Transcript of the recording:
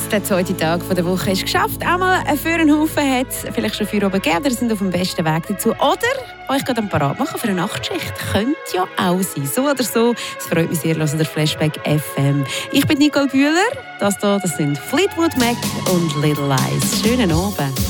Der zweite Tag der Woche ist geschafft. Einmal für einen Haufen hat es vielleicht schon für oben gegeben oder sind auf dem besten Weg dazu. Oder euch gerade parat machen für eine Nachtschicht. Könnte ja auch sein. So oder so. Es freut mich sehr, hören der Flashback FM. Ich bin Nicole Bühler. Das sind Fleetwood Mac und Little Lies. Schönen Abend.